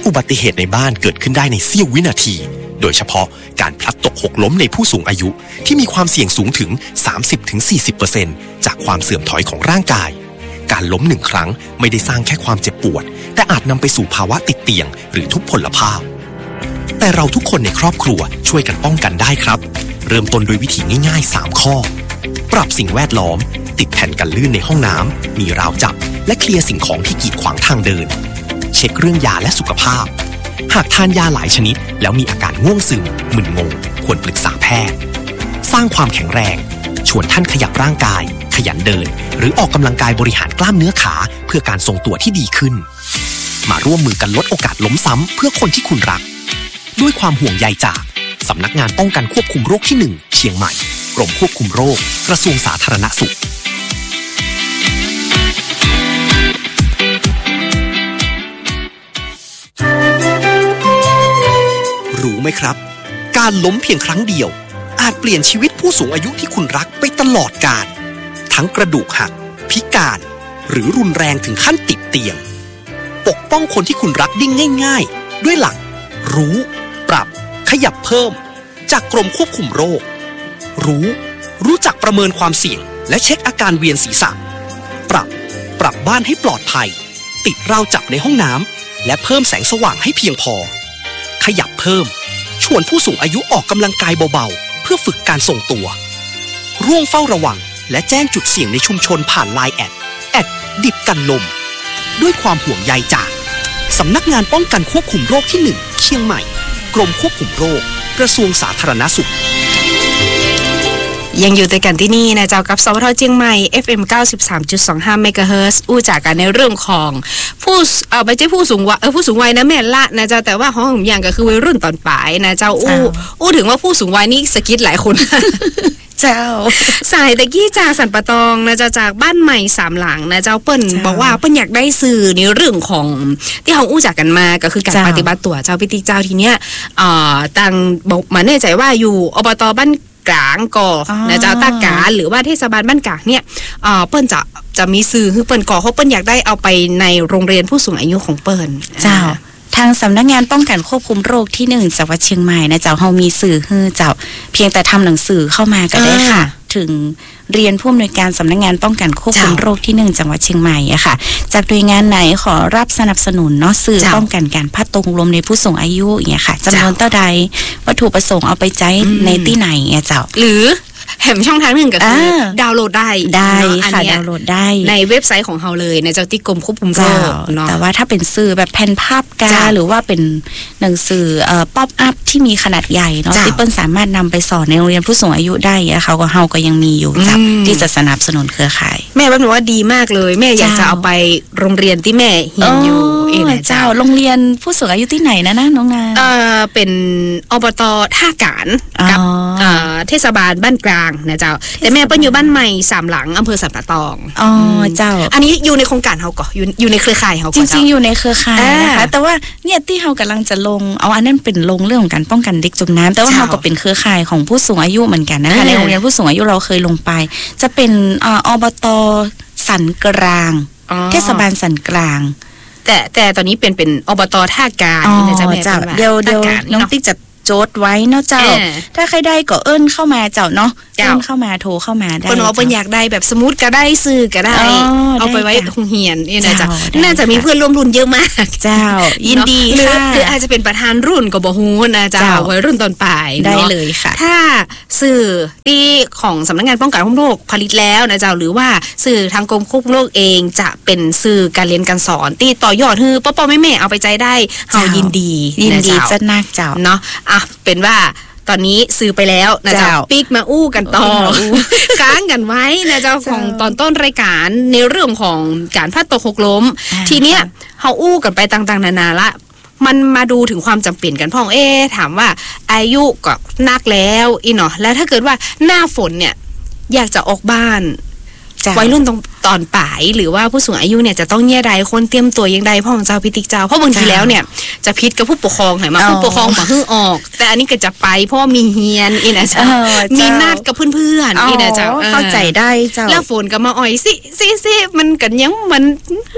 อุบัติเหตุในบ้านเกิดขึ้นได้ในเสี้ยววินาทีโดยเฉพาะการพลัดตกหกล้มในผู้สูงอายุที่มีความเสี่ยงสูงถึง 30-40% จากความเสื่อมถอยของร่างกายการล้ม1ครั้งไม่ได้สร้างแค่ความเจ็บปวดแต่อาจนำไปสู่ภาวะติดเตียงหรือทุพพลภาพแต่เราทุกคนในครอบครัวช่วยกันป้องกันได้ครับเริ่มต้นด้วยวิธีง่ายๆ3ข้อปรับสิ่งแวดล้อมติดแผ่นกันลื่นในห้องน้ำมีราวจับและเคลียร์สิ่งของที่กีดขวางทางเดินเช็คเรื่องยาและสุขภาพหากทานยาหลายชนิดแล้วมีอาการง่วงซึมมึนงงควรปรึกษาแพทย์สร้างความแข็งแรงชวนท่านขยับร่างกายขยันเดินหรือออกกำลังกายบริหารกล้ามเนื้อขาเพื่อการทรงตัวที่ดีขึ้นมาร่วมมือกันลดโอกาสล้มซ้ำเพื่อคนที่คุณรักด้วยความห่วงใยจากสำนักงานป้องกันควบคุมโรคที่1เชียงใหม่กรมควบคุมโรคกระทรวงสาธารณสุขรู้ไหมครับการล้มเพียงครั้งเดียวอาจเปลี่ยนชีวิตผู้สูงอายุที่คุณรักไปตลอดกาลทั้งกระดูกหักพิการหรือรุนแรงถึงขั้นติดเตียงปกป้องคนที่คุณรักได้ง่ายๆด้วยหลักรู้ปรับขยับเพิ่มจากกรมควบคุมโรครู้จักประเมินความเสี่ยงและเช็คอาการเวียนศีรษะปรับบ้านให้ปลอดภัยติดราวจับในห้องน้ำและเพิ่มแสงสว่างให้เพียงพอขยับเพิ่มชวนผู้สูงอายุออกกำลังกายเบาๆเพื่อฝึกการทรงตัวร่วมเฝ้าระวังและแจ้งจุดเสี่ยงในชุมชนผ่าน LINE แอดดิบกันลมด้วยความห่วงใยจากสำนักงานป้องกันควบคุมโรคที่1เชียงใหม่กรมควบคุมโรคกระทรวงสาธารณสุขยังอยู่ในกันที่นี่นะเจ้ากับสวทเชียงใหม่ FM 93.25 เมกะเฮิรตซ์อู้จากกันในเรื่องของไม่ใช่ผู้สูงวัยนะแม่ละนะเจ้าแต่ว่าของผมอย่างก็คือวัยรุ่นตอนปลายนะเจ้าอู้ถึงว่าผู้สูงวัยนี่สกิดหลายคนเจ้าสายตะกี้จากสันปะตองนะเจ้าจากบ้านใหม่3หลังนะเจ้าเปิ้นบอกว่าเปิ้นอยากได้สื่อในเรื่องของที่เขาอู้จากกันมาก็คือการปฏิบัติตัวเจ้าพิธีเจ้าทีเนี้ยต่างบอกมาแน่ใจว่าอยู่อบต.บ้านกลางก่อนะเจ้าตากาหรือว่าเทศบาลบ้านกลางเนี่ยเปิ้นจะมีสื่อคือเปิ้นก่อเขาเปิ้นอยากได้เอาไปในโรงเรียนผู้สูงอายุของเปิ้นเจ้าทางสำนักงานป้องกันควบคุมโรคที่1จังหวัดเชียงใหม่นะเจ้าเฮามีสื่อคือเจ้าเพียงแต่ทำหนังสือเข้ามาก็ได้ค่ะถึงเรียนผู้อำนวยการสำนักงานป้องกันควบคุมโรคที่1จังหวัดเชียงใหม่อะค่ะจากหน่วยงานไหนขอรับสนับสนุนเนาะสื่อป้องกันการพลัดตกล้มในผู้สูงอายุอย่างเงี้ยค่ะจำนวนเท่าใดวัตถุประสงค์เอาไปใช้ในที่ไหนเจ้าหรือแถมช่องทางหนึ่งก็คือดาวน์โหลดได้ค่ะดาวน์โหลดได้ในเว็บไซต์ของเราเลยในเจ้าที่กรมควบคุมโรคเนาะแต่ว่าถ้าเป็นสื่อแบบแผ่นภาพกาหรือว่าเป็นหนังสือป๊อปอัพที่มีขนาดใหญ่เนาะที่เปิ้ลสามารถนำไปสอนในโรงเรียนผู้สูงอายุได้เขาก็เฮาก็ยังมีอยู่จ้ะที่จะสนับสนุนเครือข่ายแม่บอกว่าดีมากเลยแม่อยากจะเอาไปโรงเรียนที่แม่เรียนอยู่เจ้าโรงเรียนผู้สูงอายุที่ไหนนะน้องนาเป็นอบต.ท่ากาญกับเทศบาลบ้านกลางนะเจ้าแต่แม่เปิ้ลอยู่บ้านใหม่3หลังอำเภอสันปะตองเจ้าอันนี้อยู่ในโครงการเฮาก็อยู่ในเครือข่ายเฮาก็จริงๆอยู่ในเครือข่ายนะคะแต่ว่าเนี่ยที่เฮากำลังจะลงอันนั้นเป็นลงเรื่องของการป้องกันเด็กจมน้ำแต่ว่าเฮาก็เป็นเครือข่ายของผู้สูงอายุเหมือนกันนะคะในโรงเรียนผู้สูงอายุเราเคยลงไปจะเป็นอบต.สันกลางเทศบาลสันกลางแต่ตอนนี้เป็นอบต.ท่ากาญนะจ๊ะแม่เดี๋ยวน้องติ๊กจะโจทย์ไว้เนาะเจ้าถ้าใครได้ก็เอิ้นเข้ามาเจ้าเนาะเอิ้นเข้ามาโทรเข้ามาได้คนว่าเปิ้นอยากได้แบบสมุดก็ได้สื่อก็ได้เอาไปไว้โรงเรียนนี่นะจ๊ะน่าจะมีเพื่อนร่วมรุ่นเยอะมากเจ้ายินดีค่ะหรืออาจจะเป็นประธานรุ่นก็บ่ฮู้นะเจ้าวัยรุ่นตอนปลายได้เลยค่ะถ้าสื่อที่ของสำนักงานป้องกันควบคุมโรคผลิตแล้วนะเจ้าหรือว่าสื่อทางกรมควบคุมโรคเองจะเป็นสื่อการเรียนการสอนที่ต่อยอดให้ป้อๆแม่ๆเอาไปใจได้เฮายินดีจะนักเจ้าเนาะเป็นว่าตอนนี้ซื้อไปแล้วนะเจ้าปิกมาอู้กันต่อค้างกันไว้นะเจ้าของตอนต้นรายการในเรื่องของการพลัดตกหกล้มทีเนี้ยเฮาอู้กันไปต่างๆนานาละมันมาดูถึงความจำเป็นกันพ่องถามว่าอายุก็นักแล้วเนาะแล้วถ้าเกิดว่าหน้าฝนเนี่ยอยากจะออกบ้านวัยรุ่นตอนป่ายหรือว่าผู้สูงอายุเนี่ยจะต้องแย่ใดคนเตรียมตัวยังใดพ่อของเจ้าพิติกเจ้าเพราะบางทีแล้วเนี่ยจะพิษกับผู้ปกครองมาผู้ปกครองมาฮึ่งออกแต่อันนี้ก็จะไปเพราะมีเฮียนนะเจ้ามีนัดกับเพื่อนๆนะเจ้าเข้าใจได้เจ้าแล้วฝนก็มาอ่อยสิมันกันยังมันจะ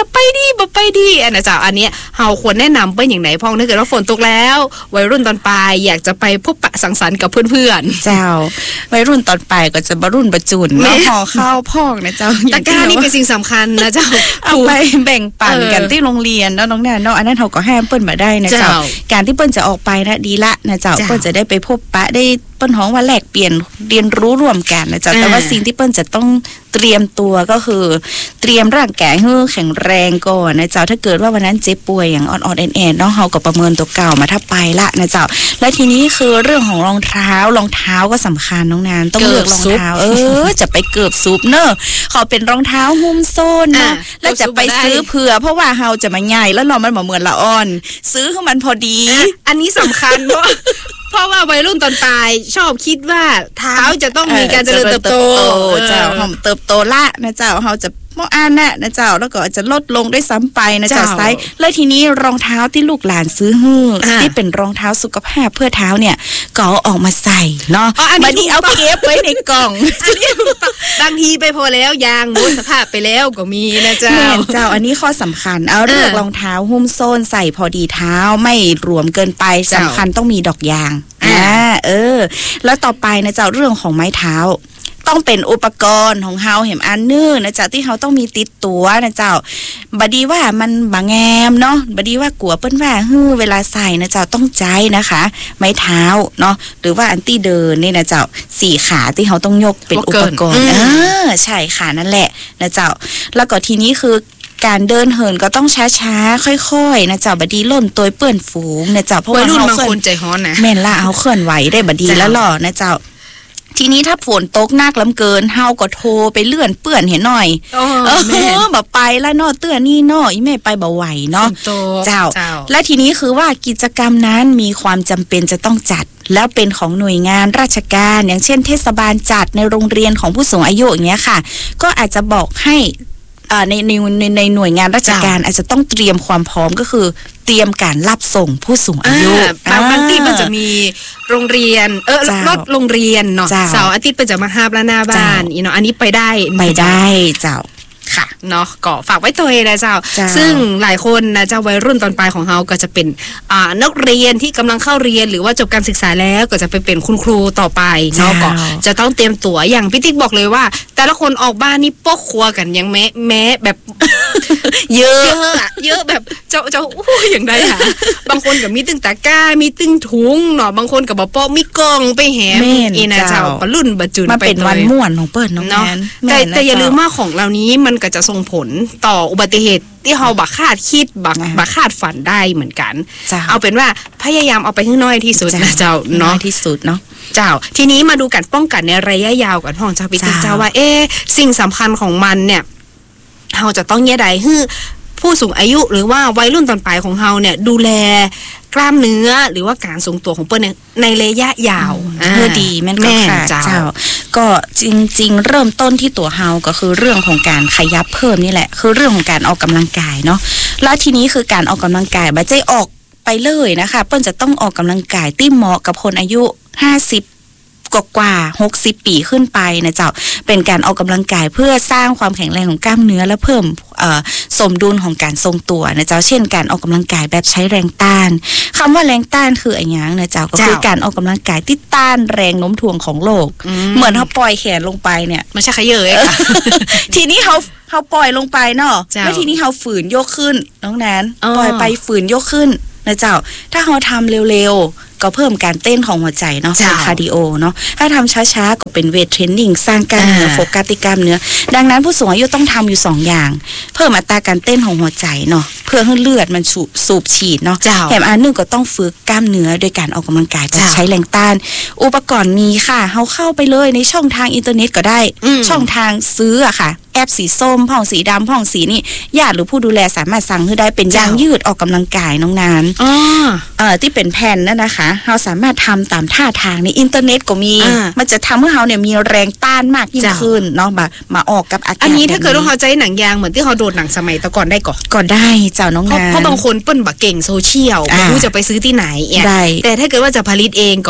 จะไปดีบ่ไปดีนะเจ้าอันเนี้ยเฮาควรแนะนำเป็นอย่างไหนพ้องถ้าเกิดว่าฝนตกแล้ววัยรุ่นตอนปลายอยากจะไปพบปะสังสรรค์กับเพื่อนๆเจ้าวัยรุ่นตอนปลายก็จะบรุ่นประจุนเนาะห่อข้าวพอกนะเจ้าตะกร้านี่เป็นสิ่งสำคัญนะเจ้าเอาไปแบ่งปันกันที่โรงเรียนเนาะน้องแนนเนาะอันนั้นเขาก็ห้ามเปิ้นมาได้นะเจ้าการที่เปิ้นจะออกไปนะดีละนะเจ้าเปิ้นจะได้ไปพบปะได้เปิ้นฮ้องว่าแลกเปลี่ยนเรียนรู้ร่วมกันนะเจ้าแต่ว่าสิ่งที่เปิ้นจะต้องเตรียมตัวก็คือเตรียมร่างกายให้แข็งแรงก่อนนะเจ้าถ้าเกิดว่าวันนั้นเจ็บป่วยอย่างอ่อนๆแอนๆเนาะเฮาก็ประเมินตัวเก่ามาถ้าไปละนะเจ้าและทีนี้คือเรื่องของรองเท้าก็สำคัญน้องนานต้องเลือกรองเท้าจะไปเกือบซุปเนอะขอเป็นรองเท้าหุ้มโซนเนาะแล้วจะไปซื้อเผื่อเพราะว่าเฮาจะมาใหญ่แล้วเรามันเหมือนละอ่อนซื้อให้มันพอดีอันนี้สำคัญเพราะว่าวัยรุ่นตอนปลายชอบคิดว่าเท้าจะต้องมีการเจริญเติบโตเจ้าเฮาเติบโตละนะเจ้าเฮาจะมออ่านนะเจ้าแล้วก็จะลดลงได้ซ้ำไปนะเจ้าไซส์แล้วทีนี้รองเท้าที่ลูกหลานซื้อที่เป็นรองเท้าสุขภาพเพื่อเท้าเนี่ยก็เอาออกมาใส่เนาะบัดนี้เอาเก็บไว้ในกล่องบางทีไปพอแล้วยางหมดสภาพไปแล้วก็มีนะเจ้าเจ้าอันนี้ข้อสำคัญเอาเลือกรองเท้าหุ้มโซนใส่พอดีเท้าไม่รวมเกินไปสำคัญต้องมีดอกยางแล้วต่อไปนะเจ้าเรื่องของไม้เท้าต้องเป็นอุปกรณ์ของเฮาเห็นอันนึงนะเจ้าที่เฮาต้องมีติดตัวนะเจ้าบัดดีว่ามันบางแงมเนาะบัดดีว่ากลัวเปิ้นว่าเวลาใส่นะเจ้าต้องใจนะคะไม้เท้าเนาะหรือว่าอันตี้เดินนี่นะเจ้า4ขาที่เฮาต้องยกเป็นอุปกรณ์ใช่ค่ะนั่นแหละนะเจ้าแล้วก็ทีนี้คือการเดินเหินก็ต้องช้าๆค่อยๆนะเจ้าบัดดีล่นตัวเปื้อนฝูงนะเจ้าเพราะว่าเฮาบางคนใจฮ้อนนะแม่นละเฮาเคลื่อนไหวได้บัดดีแล้วหล่อนะเจ้าทีนี้ถ้าฝนตกหนักล้ำเกินเฮาก็โทรไปเลื่อนเปื้อนเห็นหน่อยบ่ไปแล้วเนาะเตื้อนี่เนาะอีแม่ไปบ่ไหวเนาะเจ้าและทีนี้คือว่ากิจกรรมนั้นมีความจำเป็นจะต้องจัดแล้วเป็นของหน่วยงานราชการอย่างเช่นเทศบาลจัดในโรงเรียนของผู้สูงอายุอย่างเงี้ยค่ะก็อาจจะบอกให้ในหน่วยงานราชการอาจจะต้องเตรียมความพร้อมก็คือเตรียมการรับส่งผู้สูงอายุบางที่มันจะมีโรงเรียนรถโรงเรียนเนาะเสาร์อาทิตย์เป็นจะมาหาบหน้าบ้านอีเนาะอันนี้ไปได้เจ้าค่ะเนาะก็ฝากไว้ตัวเองนะเจ้าซึ่งหลายคนนะเจ้าวัยรุ่นตอนปลายของเราก็จะเป็นนักเรียนที่กำลังเข้าเรียนหรือว่าจบการศึกษาแล้วก็จะไปเป็นคุณครูต่อไปเนาะก็จะต้องเตรียมตัวอย่างพี่ติ๊กบอกเลยว่าแต่ละคนออกบ้านนี่ปกครัวกันยังแม้แบบเยอะแบบเจ้าอย่างไรค่ะบางคนกับมีตึงตะกร้ามีตึงถุงเนาะบางคนกับปอมีกล่องไปแหมอีนะเจ้าปรุ่นบัจุนไปเป็นวันม่วนของเปิ้ลน้องแนนแต่อย่าลืมว่าของเรานี้มันก็จะส่งผลต่ออุบัติเหตุที่เราบักคาดคิดบักคาดฝันได้เหมือนกันเอาเป็นว่าพยายามเอาไปให้น้อยที่สุดนะเจ้าเนาะที่สุดเนาะเจ้าทีนี้มาดูการป้องกันในระยะยาวกันพ่อเจ้าพี่ติ๊กเจ้าว่าสิ่งสำคัญของมันเนี่ยเราจะต้องแยกใดให้ผู้สูงอายุหรือว่าวัยรุ่นตอนปลายของเราเนี่ยดูแลกล้ามเนื้อหรือว่าการทรงตัวของเปิ้ลในระยะยาวเพื่อดีแม่นก็ค่ะเจ้าก็จริงๆเริ่มต้นที่ตัวเฮาก็คือเรื่องของการขยับเพิ่มนี่แหละคือเรื่องของการออกกำลังกายเนาะแล้วทีนี้คือการออกกำลังกายบัดใจออกไปเลยนะคะเปิ้ลจะต้องออกกำลังกายที่เหมาะกับคนอายุ50กว่า60ปีขึ้นไปนะเจ้าเป็นการออกกำลังกายเพื่อสร้างความแข็งแรงของกล้ามเนื้อและเพิ่มสมดุลของการทรงตัวนะเจ้าเช่นการออกกำลังกายแบบใช้แรงต้านคำว่าแรงต้านคืออะไรอย่างนะเจ้าก็คือการออกกำลังกายที่ต้านแรงโน้มถ่วงของโลกเหมือนเขาปล่อยแขนลงไปเนี่ยไม่ใช่ขยเยค่ะทีนี้เขาปล่อยลงไปเนาะแล้วทีนี้เขาฝืนยกขึ้นน้องแนนปล่อยไปฝืนยกขึ้นนะเจ้าถ้าเขาทำเร็วๆก็เพิ่มการเต้นของหัวใจเนาะเป็นคาร์ดิโอเนาะถ้าทำช้าๆก็เป็นเวทเทรนนิ่งสร้างกล้ามเนื้อโฟกัสที่กล้ามเนื้อดังนั้นผู้สูงอายุต้องทำอยู่2อย่างเพิ่มอัตราการเต้นของหัวใจเนาะเพื่อให้เลือดมันสูบฉีดเนาะแถมอันนึงก็ต้องฝึกกล้ามเนื้อโดยการออกกำลังกายแบบใช้แรงต้านอุปกรณ์มีค่ะเขาเข้าไปเลยในช่องทางอินเทอร์เน็ตก็ได้ช่องทางซื้ออะค่ะแอปสีส้มผ่องสีดำผ่องสีนี่ญาติหรือผู้ดูแลสามารถสั่งให้ได้เป็นยางยืดออกกำลังกายน้องนานที่เป็นแผ่นนั่นนะคะเราสามารถทำตามท่าทางในอินเทอร์เน็ตก็มีมันจะทำให้เราเนี่ยมีแรงต้านมากยิ่งขึ้นเนาะมาออกกับอากาศอันนี้ถ้าเกิดว่าเราใจหนังยางเหมือนที่เราโดดหนังสมัยตะก่อนได้ก็ได้เจ้าน้องนานเพราะบางคนเปิ้นบักเก่งโซเชียลไม่รู้จะไปซื้อที่ไหนแต่ถ้าเกิดว่าจะผลิตเองก็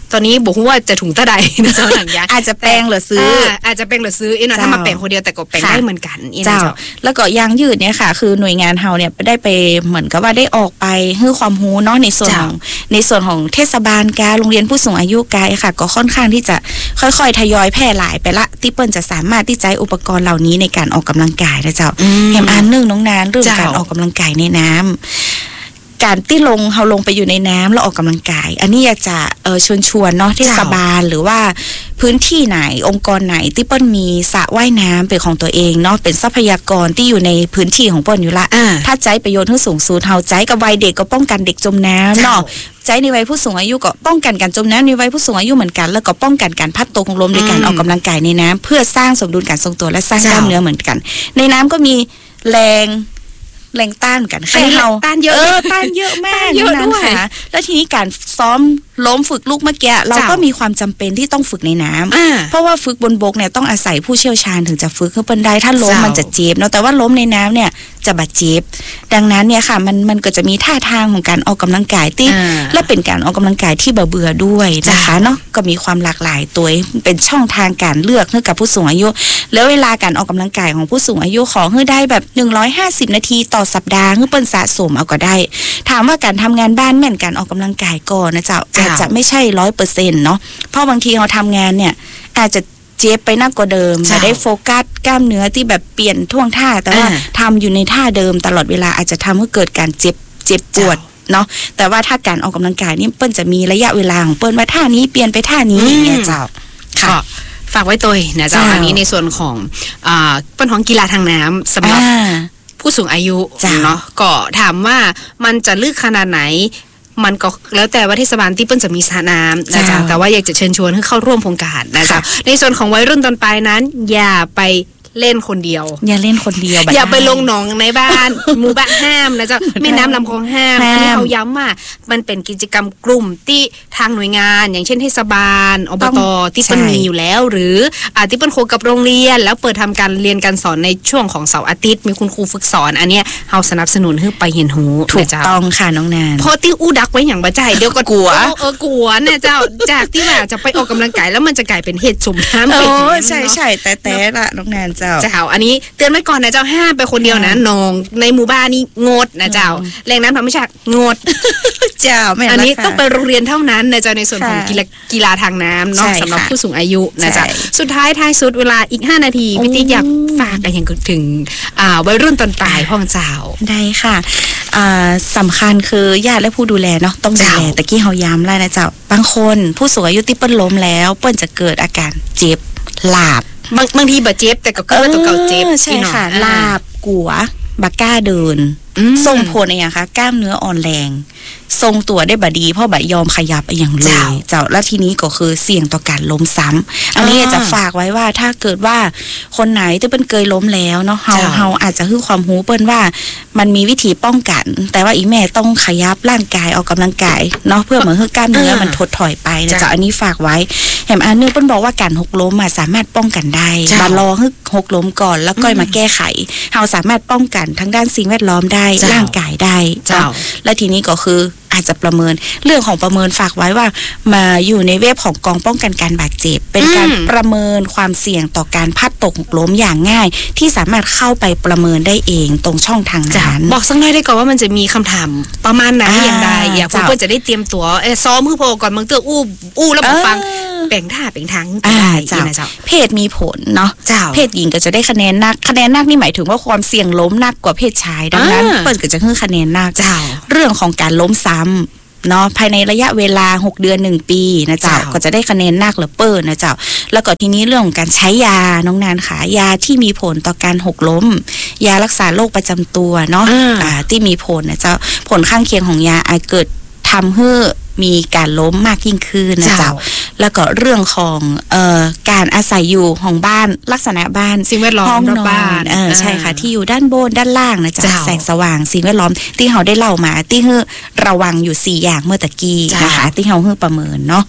ตอนนี้บอกว่าจะถุงตะไดนะเจ้าหนังยาอาจจะแปลงหรือซื้ออาจจะแปลงหรือซื้อเนาะถ้ามาแปลงคนเดียวแต่ก็แปลงได้เหมือนกันเจ้าแล้วก็ยางยืดเนี่ยค่ะคือหน่วยงานเฮาเนี่ยได้ไปเหมือนกับว่าได้ออกไปให้ความรู้เนาะในส่วนของเทศบาลกาโรงเรียนผู้สูงอายุกาค่ะก็ค่อนข้างที่จะค่อยๆทยอยแพร่หลายไปละที่เปิ้นจะสามารถที่จะอุปกรณ์เหล่านี้ในการออกกำลังกายนะเจ้าแฮมอันนึงน้องนานเรื่องการออกกำลังกายในน้ำการที่เราลงไปอยู่ในน้ำแล้วออกกำลังกายอันนี้อยากจะชวนเนาะเทศบาลหรือว่าพื้นที่ไหนองค์กรไหนที่เปิ้ลมีสระว่ายน้ำเป็นของตัวเองเนาะเป็นทรัพยากรที่อยู่ในพื้นที่ของเปิ้ลอยู่ละถ้าใจประโยชน์ที่สูงสุดเฮาใจกับวัยเด็กก็ป้องกันเด็กจมน้ำเนาะใจในวัยผู้สูงอายุก็ป้องกันการจมน้ำในวัยผู้สูงอายุเหมือนกันแล้วก็ป้องกันการพัดตกของลมโดยการออกกำลังกายในน้ำเพื่อสร้างสมดุลการทรงตัวและสร้างกล้ามเนื้อเหมือนกันในน้ำก็มีแรงต้านกันให้เราต้านเยอะต้านเยอะมากนะคะแล้วทีนี้การซ้อมล้มฝึกลูกเมื่อกี้เราก็มีความจำเป็นที่ต้องฝึกในน้ำเพราะว่าฝึกบนบกเนี่ยต้องอาศัยผู้เชี่ยวชาญถึงจะฝึกขึ้นเป็นได้ถ้าล้มมันจะเจ็บเนาะแต่ว่าล้มในน้ำเนี่ยจะบาดเจ็บดังนั้นเนี่ยค่ะมันก็จะมีท่าทางของการออกกำลังกายที่และเป็นการออกกำลังกายที่เบื่อด้วยนะคะเนาะก็มีความหลากหลายตัวเป็นช่องทางการเลือกให้กับผู้สูงอายุแล้วเวลาการออกกำลังกายของผู้สูงอายุขอให้ได้แบบ150นาทีต่อสัปดาห์ให้เปิ้นสะสมเอาก็ได้ถามว่าการทำงานบ้านแม่นการออกกำลังกายก่อนนะเจ้าอาจจะไม่ใช่ 100% เนาะเพราะบางทีเราทำงานเนี่ยอาจจะเจ็บไปนักกว่าเดิมไม่ได้โฟกัสกล้ามเนื้อที่แบบเปลี่ยนท่วงท่าแต่ว่าทำอยู่ในท่าเดิมตลอดเวลาอาจจะทำให้เกิดการเจ็บปวดเนาะแต่ว่าถ้าการออกกำลังกายนี่เปิ้ลจะมีระยะเวลาของเปิ้ลว่าท่านี้เปลี่ยนไปท่านี้เนี่ยเจ้าค่ะฝากไว้ตัวนะเจ้าอันนี้ในส่วนของเปิ้ลของกีฬาทางน้ำสำหรับผู้สูงอายุเนาะก็ถามว่ามันจะลึกขนาดไหนมันก็แล้วแต่ว่าเทศบาลที่เปิ้ลจะมีสระน้ำนะจ๊ะแต่ว่าอยากจะเชิญชวนให้เข้าร่วมโครงการนะจ๊ะในส่วนของวัยรุ่นตอนปลายนั้นอย่าไปเล่นคนเดียวอย่าเล่นคนเดียวอย่าไปลงหนองในบ้านหมู่บ้านห้ามนะจ๊ะแม่น้ำลำคลองห้ามอันนี้เขาย้ำว่ามันเป็นกิจกรรมกลุ่มที่ทางหน่วยงานอย่างเช่นเทศบาลอบตที่เปิ้ลมีอยู่แล้วหรือที่เปิ้ลโคกับโรงเรียนแล้วเปิดทำการเรียนการสอนในช่วงของเสาร์อาทิตย์มีคุณครูฝึกสอนอันเนี้ยเราสนับสนุนให้ไปเห็นหูถูกต้องค่ะน้องนานพอที่อู้ดักไว้อย่างบ่ใจเดี๋ยวก็กลัวกลัวเนี่ยเจ้าจากที่ว่าจะไปออกกำลังกายแล้วมันจะกลายเป็นเหตุจมน้ำใช่แต่ละน้องนานเจ้าอันนี้เตือนไว้ก่อนนะเจ้าห้ามไปคนเดียวนะนองในหมู่บ้านนี่งดนะเจ้าแหล่งน้ำธรรมชาติงดเจ้าอันนี้ต้องไปโรงเรียนเท่านั้นนะเจ้าในส่วนของกีฬาทางน้ำเนาะสำหรับผู้สูงอายุนะเจ้าสุดท้ายสุดเวลาอีก5นาทีพี่ติ๊กอยากฝากอะไรอย่างถึงวัยรุ่นตอนปลายพ่อเจ้าได้ค่ะสำคัญคือญาติและผู้ดูแลเนาะต้องดูแลตะกี้เฮาย้ำแล้วนะเจ้าบางคนผู้สูงอายุที่เปิ้ลล้มแล้วเปิ้ลจะเกิดอาการเจ็บหลาบบางทีบาดเจ็บแต่ก็เกิดตัวเก่าเจ็บใช่ค่ะลาบกัวบักก้าเดินส่งผลอะไรอย่างคะกล้ามเนื้ออ่อนแรงทรงตัวได้บดีเพราะบะยอมขยับอย่างเลยเจ้าแล้วทีนี้ก็คือเสี่ยงต่อการล้มซ้ำอันนี้จะฝากไว้ว่าถ้าเกิดว่าคนไหนที่เป็นเคยล้มแล้วเนาะเฮาอาจจะคือความรู้เปิ้นว่ามันมีวิธีป้องกันแต่ว่าอีแม่ต้องขยับร่างกายออกกำลังกายเนาะเพื่อเหมือนให้กล้ามเนื้อมันถดถอยไปนะเจ้าอันนี้ฝากไว้แถมอันนึงเปิ้นบอกว่าการหกล้มสามารถป้องกันได้บารอให้หกล้มก่อนแล้วก็มาแก้ไขเฮาสามารถป้องกันทั้งด้านสิ่งแวดล้อมได้ร่างกายได้และทีนี้ก็คืออาจจะประเมินเรื่องของประเมินฝากไว้ว่ามาอยู่ในเว็บของกองป้องกันการบาดเจ็บเป็นการประเมินความเสี่ยงต่อการพลัดตกหกล้มอย่างง่ายที่สามารถเข้าไปประเมินได้เองตรงช่องทางนั้นบอกสักหน่อยได้ก่อนว่ามันจะมีคำถามประมาณไหนอย่างไรอยากเพื่อนจะได้เตรียมตัวซ้อมเพื่อพอก่อนบางเตื้ออู้แล้วฟังแบ่งท่าแบ่งทางได้เพศมีผลเนาะเพศหญิงก็จะได้คะแนนนักนี่หมายถึงว่าความเสี่ยงล้มหนักกว่าเพศชายดังนั้นเปิ้ลก็จะให้คะแนนนักเรื่องของการล้มซ้ำเนาะภายในระยะเวลา6เดือน1ปีนะเจ้าก็จะได้คะแนนนักหรือเปิ้ลนะเจ้าแล้วก็ทีนี้เรื่องของการใช้ยาน้องนานขายาที่มีผลต่อการหกล้มยารักษาโรคประจำตัวเนาะที่มีผลนะเจ้าผลข้างเคียงของยาอาจเกิดทำให้มีการล้มมากยิ่งขึ้นนะเจ้าแล้วก็เรื่องของการอาศัยอยู่ของบ้านลักษณะบ้านสิ่งแวดล้อมห้องนอนใช่ค่ะที่อยู่ด้านบนด้านล่างนะเจ้าแสงสว่างสิ่งแวดล้อมที่เขาได้เล่ามาที่ให้ระวังอยู่4อย่างเมื่อตะกี้นะคะที่เขาให้ประเมินเนาะ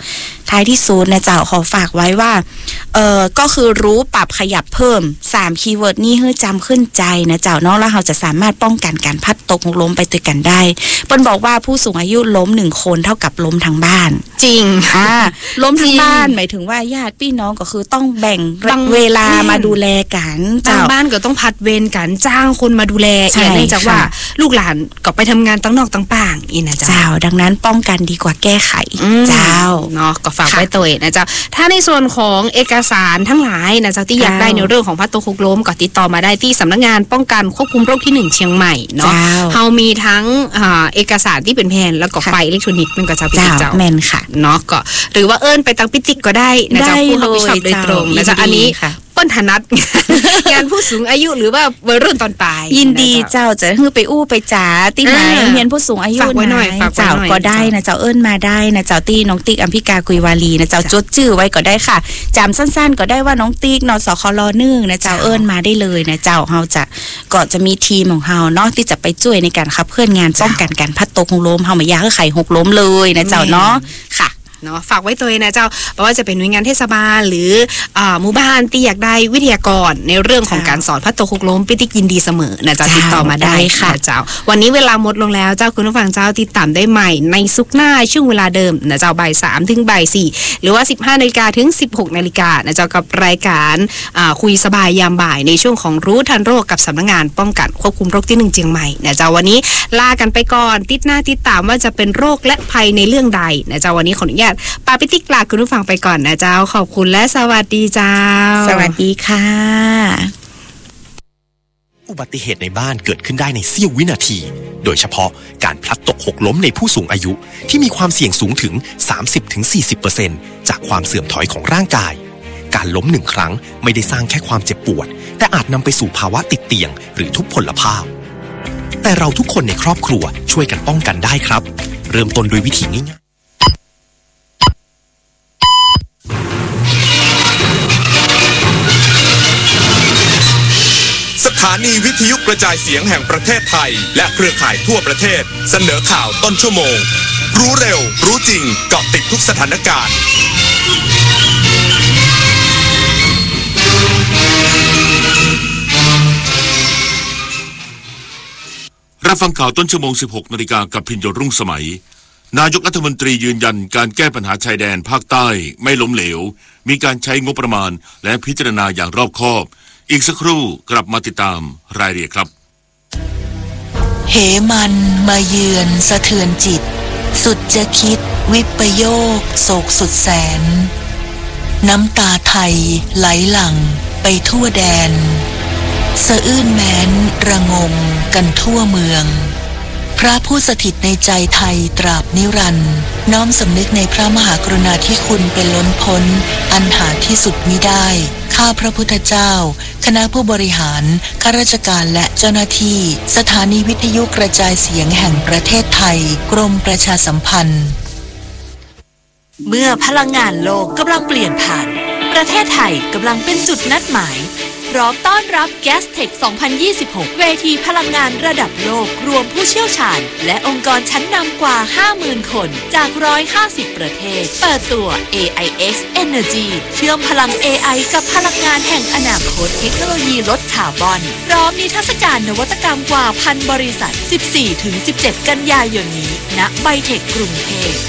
ท้ายที่สุดนะเจ้าขอฝากไว้ว่าก็คือรู้ปรับขยับเพิ่ม3คีย์เวิร์ดนี้ให้จำขึ้นใจนะเจ้าเนาะแล้วเราจะสามารถป้องกันการพัดตกล้มไปด้วยกันได้เปิ้นบอกว่าผู้สูงอายุล้ม1คนเท่ากับล้มทั้งบ้านจริงล้มทั้งบ้านหมายถึงว่าญาติพี่น้องก็คือต้องแบ่งเวลามาดูแลกันทางบ้านก็ต้องพัดเวรกันจ้างคนมาดูแลเนื่องจากว่าลูกหลานก็ไปทำงานตั้งนอกตั้งป่างอีนะเจ้าดังนั้นป้องกันดีกว่าแก้ไขเจ้าเนาะก็ฝากไว้ตัวนะเจ้าถ้าในส่วนของเอกสารทั้งหลายนะเจ้าที่อยากได้ในเรื่องของพัดตกหกล้มก็ติดต่อมาได้ที่สำนักงานป้องกันควบคุมโรคที่1เชียงใหม่เนาะเฮามีทั้งเอกสารที่เป็นแผ่นแล้วก็ไฟอิเล็กทรอนิกส์มันก็จะเป็นเจ้าแม่นค่ะเนาะก็หรือว่าเอิ้นไปตังปิติกก็ได้นะเจ้าผู้รับผิดชอบโดยตรงนะเจ้าอันนี้ป้นถนัดงานผู้สูงอายุหรือว่าวัยรุ่นตอนปลายยินดีเจ้าจะฮือไปอู้ไปจ๋าที่ไหนเรียนผู้สูงอายุหน่อยเจ้าก็ได้นะเจ้าเอิ้นมาได้นะเจ้าตี้น้องติ๊กอัมพิกากุยวาลีนะเจ้าจดชื่อไว้ก็ได้ค่ะจำสั้นๆก็ได้ว่าน้องติ๊กนสคล1นะเจ้าเอิ้นมาได้เลยนะเจ้าเฮาจะมีทีมของเฮาเนาะที่จะไปช่วยในการขับเคลื่อนงานป้องกันการพัดตกหกล้มเฮาไม่อยากให้ใครหกล้มเลยนะเจ้าเนาะค่ะเนาะฝากไว้ตัวเองนะเจ้าเพราะว่าจะเป็นหน่วยงานเทศบาลหรือหมู่บ้านที่อยากได้วิทยากรในเรื่องของการสอนพัดตกหกล้มปิติกยินดีเสมอนะเจ้าติดต่อมาได้ค่ะเจ้าวันนี้เวลาหมดลงแล้วเจ้าคุณผู้ฟังเจ้าติดตามได้ใหม่ในศุกร์หน้าช่วงเวลาเดิมนะเจ้าบ่าย3ถึงบ่าย4หรือว่า 15 นาฬิกาถึง 16 นาฬิกานะเจ้ากับรายการคุยสบายยามบ่ายในช่วงของรู้ทันโรคกับสำนักงานป้องกันควบคุมโรคที่1เชียงใหม่นะเจ้าวันนี้ลากันไปก่อนติดหน้าติดตามว่าจะเป็นโรคและภัยในเรื่องใดนะเจ้าวันนี้ขออนุญาตปาปิติกลาคุณผู้ฟังไปก่อนนะเจ้าขอบคุณและสวัสดีเจ้าสวัสดีค่ะอุบัติเหตุในบ้านเกิดขึ้นได้ในเสี้ยววินาทีโดยเฉพาะการพลัดตกหกล้มในผู้สูงอายุที่มีความเสี่ยงสูงถึง 30-40% จากความเสื่อมถอยของร่างกายการล้ม1ครั้งไม่ได้สร้างแค่ความเจ็บปวดแต่อาจนำไปสู่ภาวะติดเตียงหรือทุพพลภาพแต่เราทุกคนในครอบครัวช่วยกันป้องกันได้ครับเริ่มต้นด้วยวิธีง่ายสถานีวิทยุกระจายเสียงแห่งประเทศไทยและเครือข่ายทั่วประเทศเสนอข่าวต้นชั่วโมงรู้เร็วรู้จริงเกาะติดทุกสถานการณ์รับฟังข่าวต้นชั่วโมง 16 นาฬิกากับพิญโยรุ่งสมัยนายกรัฐมนตรียืนยันการแก้ปัญหาชายแดนภาคใต้ไม่ล้มเหลวมีการใช้งบประมาณและพิจารณาอย่างรอบคอบอีกสักครู่กลับมาติดตามรายละเอียดครับเหมันมาเยือนสะเทือนจิตสุดจะคิดวิปโยคโศกสุดแสนน้ำตาไทยไหลหลั่งไปทั่วแดนสะอื้นแม้นระงมกันทั่วเมืองพระผู้สถิตในใจไทยตราบนิรันดร์น้อมสำนึกในพระมหากรุณาธิคุณเป็นล้นพ้นอันหาที่สุดมิได้ข้าพระพุทธเจ้าคณะผู้บริหารข้าราชการและเจ้าหน้าที่สถานีวิทยุกระจายเสียงแห่งประเทศไทยกรมประชาสัมพันธ์เมื่อพลังงานโลกกำลังเปลี่ยนผ่านประเทศไทยกำลังเป็นจุดนัดหมายพร้อมต้อนรับ Gastech 2026 เวทีพลังงานระดับโลกรวมผู้เชี่ยวชาญและองค์กรชั้นนำกว่า 50,000 คนจาก 150 ประเทศเปิดตัว AIX Energy เชื่อมพลัง AI กับพลังงานแห่งอนาคตเทคโนโลยีลดคาร์บอนพร้อมนิทรรศการนวัตกรรมกว่า 1,000 บริษัท 14-17 กันยายนนี้ณไบเทคกรุงเทพ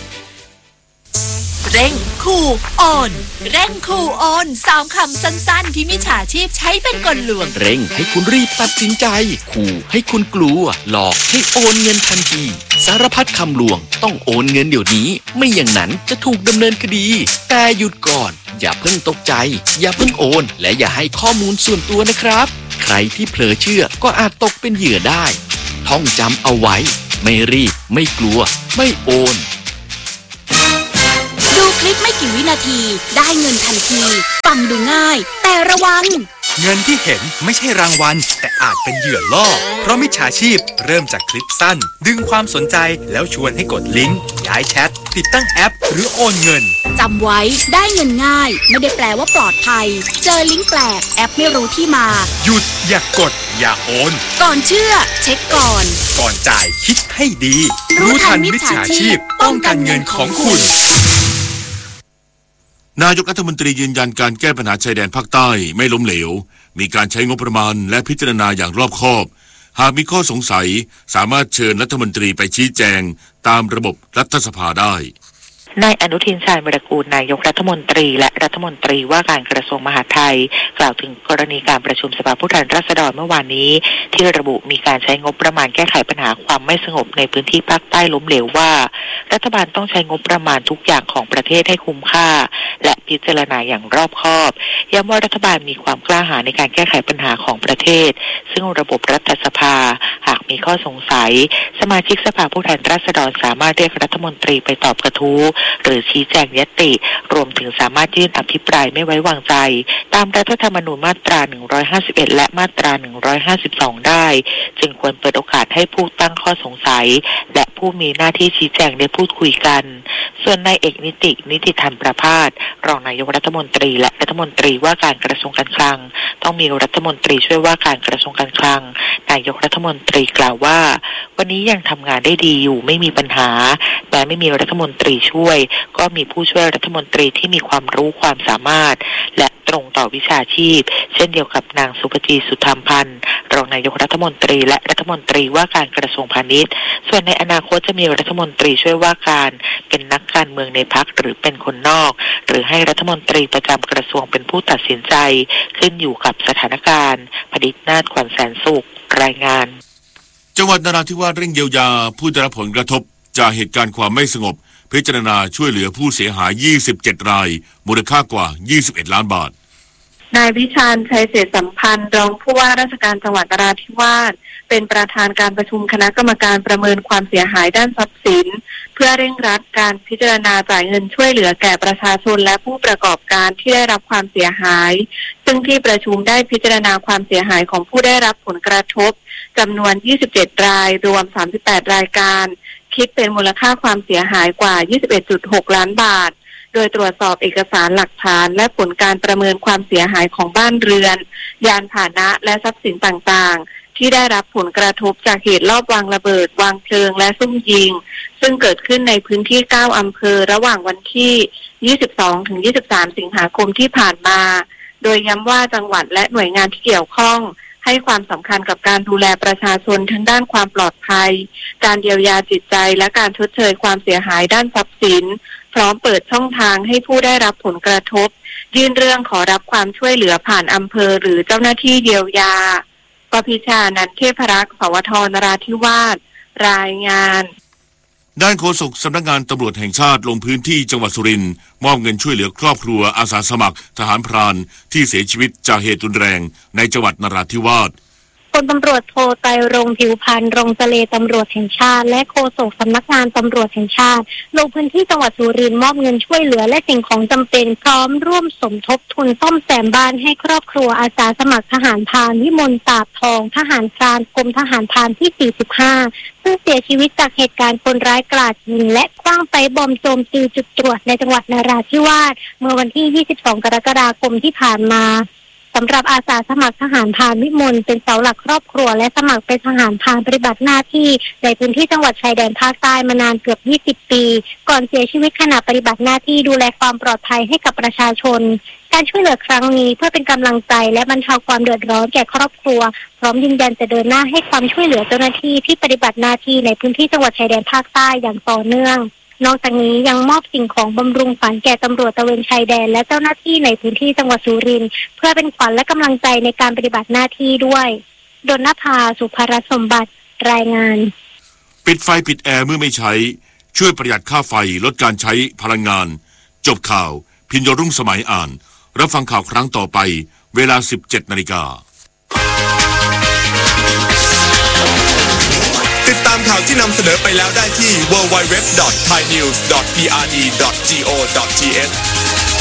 เร่งคูออนเร่งคูออน3 คำสั้นๆที่มิจฉาชีพใช้เป็นกลลวงเร่งให้คุณรีบตัดสินใจขู่ให้คุณกลัวหลอกให้โอนเงินทันทีสารพัดคำลวงต้องโอนเงินเดี๋ยวนี้ไม่อย่างนั้นจะถูกดำเนินคดีแต่หยุดก่อนอย่าเพิ่งตกใจอย่าเพิ่งโอนและอย่าให้ข้อมูลส่วนตัวนะครับใครที่เผลอเชื่อก็อาจตกเป็นเหยื่อได้ท่องจำเอาไว้ไม่รีบไม่กลัวไม่โอนดูคลิปไม่กี่วินาทีได้เงินทันทีฟังดูง่ายแต่ระวังเงินที่เห็นไม่ใช่รางวัลแต่อาจเป็นเหยื่อล่อเพราะมิจฉาชีพเริ่มจากคลิปสั้นดึงความสนใจแล้วชวนให้กดลิงก์ย้ายแชทติดตั้งแอปหรือโอนเงินจำไว้ได้เงินง่ายไม่ได้แปลว่าปลอดภัยเจอลิงก์แปลกแอปไม่รู้ที่มาหยุดอย่ากดอย่าโอนก่อนเชื่อเช็คก่อนจ่ายคิดให้ดีรู้ทันมิจฉาชีพป้องกันเงินของคุณนายกรัฐมนตรียืนยันการแก้ปัญหาชายแดนภาคใต้ไม่ล้มเหลวมีการใช้งบประมาณและพิจารณาอย่างรอบคอบหากมีข้อสงสัยสามารถเชิญรัฐมนตรีไปชี้แจงตามระบบรัฐสภาได้นายอนุทินชาญวิรากูลนายกรัฐมนตรีและรัฐมนตรีว่าการกระทรวงมหาดไทยกล่าวถึงกรณีการประชุมสภาผู้แทนราษฎรเมื่อวานนี้ที่ระบุมีการใช้งบประมาณแก้ไขปัญหาความไม่สงบในพื้นที่ภาคใต้ล้มเหลวว่ารัฐบาลต้องใช้งบประมาณทุกอย่างของประเทศให้คุ้มค่าและพิจารณาอย่างรอบคอบย้ำว่ารัฐบาลมีความกล้าหาญในการแก้ไขปัญหาของประเทศซึ่งระบบรัฐสภาหากมีข้อสงสัยสมาชิกสภาผู้แทนราษฎรสามารถเรียกรัฐมนตรีไปตอบกระทู้หรือชี้แจงญัตติรวมถึงสามารถยื่นอภิปรายไม่ไว้วางใจตามรัฐธรรมนูญมาตรา151และมาตรา152ได้จึงควรเปิดโอกาสให้ผู้ตั้งข้อสงสัยและผู้มีหน้าที่ชี้แจงได้พูดคุยกันส่วนนายเอกนิติธรรมประภาสรองนายกรัฐมนตรีและรัฐมนตรีว่าการกระทรวงการคลังต้องมีรัฐมนตรีช่วยว่าการกระทรวงการคลังนายกรัฐมนตรีกล่าวว่าวันนี้ยังทำงานได้ดีอยู่ไม่มีปัญหาแม้ไม่มีรัฐมนตรีช่วยก็มีผู้ช่วยรัฐมนตรีที่มีความรู้ความสามารถและตรงต่อวิชาชีพเช่นเดียวกับนางสุภจีสุธรรมพันธ์รองนายกรัฐมนตรีและรัฐมนตรีว่าการกระทรวงพาณิชย์ส่วนในอนาคตจะมีรัฐมนตรีช่วยว่าการเป็นนักการเมืองในพรรคหรือเป็นคนนอกหรือให้รัฐมนตรีประจำกระทรวงเป็นผู้ตัดสินใจขึ้นอยู่กับสถานการณ์พดิษฐ์นาฏขวัญแสนสุขรายงานจังหวัดนราธิวาสเร่งเยียวยาผู้ได้รับผลกระทบจากเหตุการณ์ความไม่สงบพิจารณาช่วยเหลือผู้เสียหาย27รายมูลค่ากว่า21ล้านบาทนายวิชาญชัยเศรษฐสัมพันธ์รองผู้ว่าราชการจังหวัดนราธิวาสเป็นประธานการประชุมคณะกรรมการประเมินความเสียหายด้านทรัพย์สินเพื่อเร่งรัดการพิจารณาจ่ายเงินช่วยเหลือแก่ประชาชนและผู้ประกอบการที่ได้รับความเสียหายซึ่งที่ประชุมได้พิจารณาความเสียหายของผู้ได้รับผลกระทบจำนวน27รายรวม38รายการคิดเป็นมูลค่าความเสียหายกว่า 21.6 ล้านบาทโดยตรวจสอบเอกสารหลักฐานและผลการประเมินความเสียหายของบ้านเรือนยานพาหนะและทรัพย์สินต่างๆที่ได้รับผลกระทบจากเหตุลอบวางระเบิดวางเพลิงและซุ่มยิงซึ่งเกิดขึ้นในพื้นที่9อำเภอระหว่างวันที่22-23 สิงหาคมที่ผ่านมาโดยย้ำว่าจังหวัดและหน่วยงานที่เกี่ยวข้องให้ความสำคัญกับการดูแลประชาชนทั้งด้านความปลอดภัยการเยียวยาจิตใจและการชดเชยความเสียหายด้านทรัพย์สินพร้อมเปิดช่องทางให้ผู้ได้รับผลกระทบยื่นเรื่องขอรับความช่วยเหลือผ่านอำเภอหรือเจ้าหน้าที่เยียวยาปพิชานันท์เทพรักษ์สวทนราธิวาสรายงานด้านโฆษกสำนักงานตำรวจแห่งชาติลงพื้นที่จังหวัดสุรินทร์มอบเงินช่วยเหลือครอบครัวอาสาสมัครทหารพรานที่เสียชีวิตจากเหตุรุนแรงในจังหวัดนราธิวาสพลตำรวจโทไตรรงค์ผิวพันธ์รองเจเลตำรวจแห่งชาติและโฆษกสำนักงานตำรวจแห่งชาติลงพื้นที่จังหวัดสุรินทร์มอบเงินช่วยเหลือและสิ่งของจำเป็นพร้อมร่วมสมทบทุนซ่อมแซมบ้านให้ครอบครัวอาสาสมัครทหารพรานวิมลตาบทองทหารพรานกรมทหารพรานที่45ซึ่งเสียชีวิตจากเหตุการณ์คนร้ายกราดยิงและขว้างไฟบอมโจมตีจุดตรวจในจังหวัดนราธิวาสเมื่อวันที่22กรกฎาคมที่ผ่านมาสำหรับอาสาสมัครทหารพรานวิมลเป็นเสาหลักครอบครัวและสมัครเป็นทหารพรานปฏิบัติหน้าที่ในพื้นที่จังหวัดชายแดนภาคใต้มานานเกือบ20ปีก่อนเสียชีวิตขณะปฏิบัติหน้าที่ดูแลความปลอดภัยให้กับประชาชนการช่วยเหลือครั้งนี้เพื่อเป็นกำลังใจและบรรเทาความเดือดร้อนแก่ครอบครัวพร้อมยืนยันจะเดินหน้าให้ความช่วยเหลือเจ้าหน้าที่ที่ปฏิบัติหน้าที่ในพื้นที่จังหวัดชายแดนภาคใต้อย่างต่อเนื่องนอกจากนี้ยังมอบสิ่งของบำรุงขวัญแก่ตำรวจตระเวนชายแดนและเจ้าหน้าที่ในพื้นที่จังหวัดสุรินทร์เพื่อเป็นขวัญและกำลังใจในการปฏิบัติหน้าที่ด้วยดลนภาสุภรสมบัติรายงานปิดไฟปิดแอร์เมื่อไม่ใช้ช่วยประหยัดค่าไฟลดการใช้พลังงานจบข่าวพิญญรุ่งสมัยอ่านรับฟังข่าวครั้งต่อไปเวลา 17 นาฬิกาติดตามข่าวที่นำเสนอไปแล้วได้ที่ www.thainews.prd.go.th